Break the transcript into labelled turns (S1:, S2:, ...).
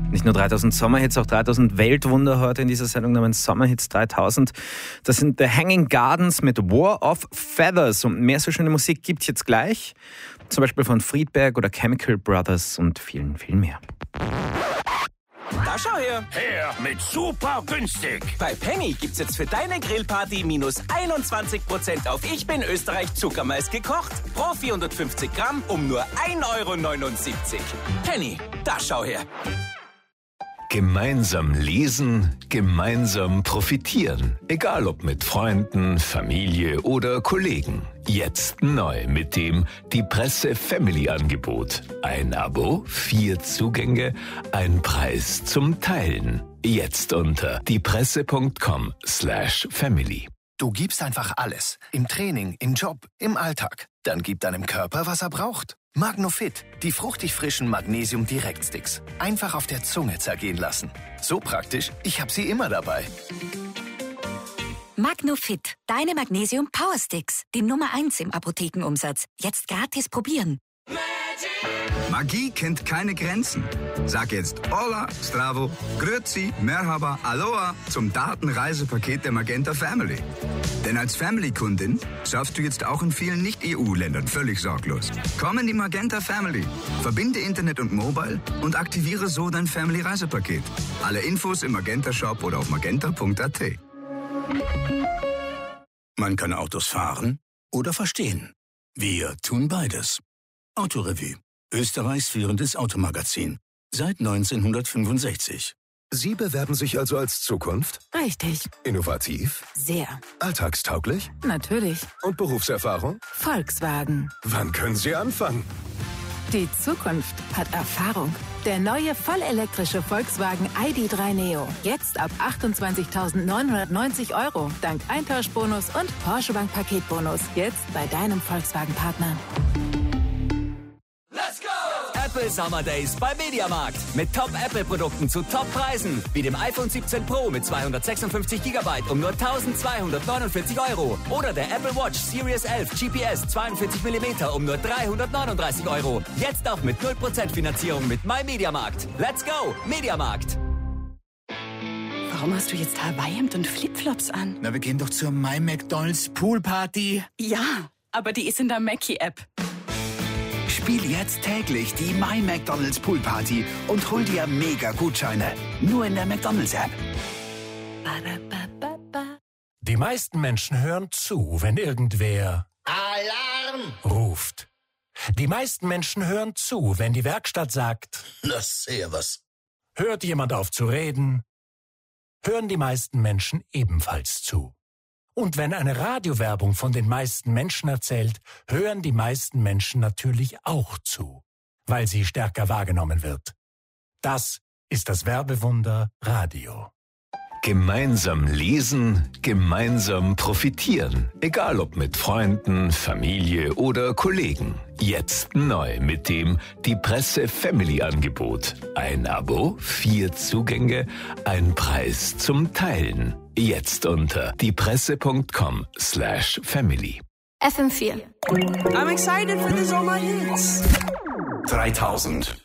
S1: Nicht nur 3000 Sommerhits, auch 3000 Weltwunder heute in dieser Sendung namens Sommerhits 3000. Das sind The Hanging Gardens mit War of Feathers. Und mehr so schöne Musik gibt es jetzt gleich. Zum Beispiel von Friedberg oder Chemical Brothers und vielen, vielen mehr.
S2: Da schau her!
S3: Her mit super günstig!
S2: Bei Penny gibt's jetzt für deine Grillparty minus 21% auf Ich bin Österreich Zuckermais gekocht. Pro 450 Gramm um nur 1,79 €. Penny, da schau her!
S4: Gemeinsam lesen, gemeinsam profitieren. Egal ob mit Freunden, Familie oder Kollegen. Jetzt neu mit dem Die Presse Family Angebot. Ein Abo, 4 Zugänge, ein Preis zum Teilen. Jetzt unter diepresse.com/family.
S5: Du gibst einfach alles. Im Training, im Job, im Alltag. Dann gib deinem Körper, was er braucht. Magnofit, die fruchtig frischen Magnesium-Direktsticks. Einfach auf der Zunge zergehen lassen. So praktisch, ich habe sie immer dabei.
S6: Magnofit, deine Magnesium-Powersticks. Die Nummer 1 im Apothekenumsatz. Jetzt gratis probieren.
S7: Magie kennt keine Grenzen. Sag jetzt Hola, Stravo, Grüezi, Merhaba, Aloha zum Datenreisepaket der Magenta Family. Denn als Family-Kundin surfst du jetzt auch in vielen Nicht-EU-Ländern völlig sorglos. Komm in die Magenta Family. Verbinde Internet und Mobile und aktiviere so dein Family-Reisepaket. Alle Infos im Magenta-Shop oder auf magenta.at. Man kann Autos fahren oder verstehen. Wir tun beides. Autorevue, Österreichs führendes Automagazin. Seit 1965.
S8: Sie bewerben sich also als Zukunft?
S9: Richtig.
S8: Innovativ?
S9: Sehr.
S8: Alltagstauglich?
S9: Natürlich.
S8: Und Berufserfahrung?
S9: Volkswagen.
S8: Wann können Sie anfangen?
S9: Die Zukunft hat Erfahrung. Der neue vollelektrische Volkswagen ID.3 Neo. Jetzt ab 28.990 € dank Eintauschbonus und Porsche Bank Paketbonus. Jetzt bei deinem Volkswagen-Partner.
S2: Apple Summer Days bei Mediamarkt. Mit Top-Apple-Produkten zu Top-Preisen. Wie dem iPhone 17 Pro mit 256 GB um nur 1.249 € Oder der Apple Watch Series 11 GPS 42 mm um nur 339 €. Jetzt auch mit 0% Finanzierung mit MyMediamarkt. Let's go, Mediamarkt!
S10: Warum hast du jetzt Hawaii-Hemd und Flipflops an?
S11: Na, wir gehen doch zur My McDonald's Poolparty.
S10: Ja, aber die ist in der Mackie-App.
S11: Spiel jetzt täglich die My McDonald's Poolparty und hol dir Mega-Gutscheine. Nur in der McDonald's-App.
S12: Die meisten Menschen hören zu, wenn irgendwer
S13: Alarm
S12: ruft. Die meisten Menschen hören zu, wenn die Werkstatt sagt,
S13: das sehr was.
S12: Hört jemand auf zu reden, hören die meisten Menschen ebenfalls zu. Und wenn eine Radiowerbung von den meisten Menschen erzählt, hören die meisten Menschen natürlich auch zu, weil sie stärker wahrgenommen wird. Das ist das Werbewunder Radio.
S4: Gemeinsam lesen, gemeinsam profitieren. Egal ob mit Freunden, Familie oder Kollegen. Jetzt neu mit dem Die Presse Family Angebot. Ein Abo, 4 Zugänge, ein Preis zum Teilen. Jetzt unter diepresse.com/family.
S14: FM4.
S15: I'm excited for the Sommer Hits.
S3: 3000.